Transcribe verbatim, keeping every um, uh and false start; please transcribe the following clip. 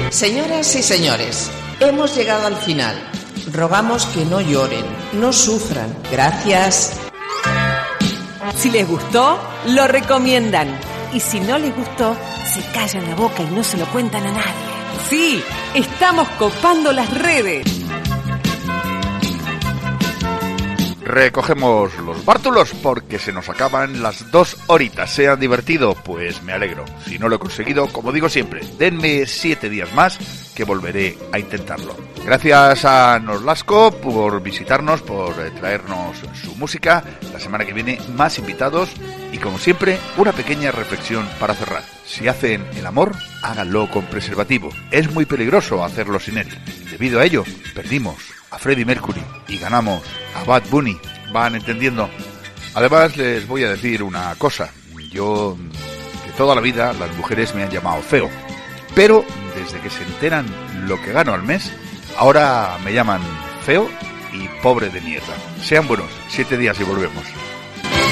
Señoras y señores, hemos llegado al final. Rogamos que no lloren, no sufran. Gracias. Si les gustó, lo recomiendan. Y si no les gustó, se callan la boca y no se lo cuentan a nadie. Sí, estamos copando las redes. Recogemos los bártulos porque se nos acaban las dos horitas. ¿Se han divertido? Pues me alegro. Si no lo he conseguido, como digo siempre, denme siete días más que volveré a intentarlo. Gracias a Nolasco por visitarnos, por traernos su música. La semana que viene más invitados y como siempre una pequeña reflexión para cerrar. Si hacen el amor, háganlo con preservativo. Es muy peligroso hacerlo sin él. Debido a ello, perdimos a Freddie Mercury y ganamos a Bad Bunny. ¿Van entendiendo? Además les voy a decir una cosa. Yo, de toda la vida, las mujeres me han llamado feo. Pero desde que se enteran lo que gano al mes, ahora me llaman feo y pobre de mierda. Sean buenos, siete días y volvemos.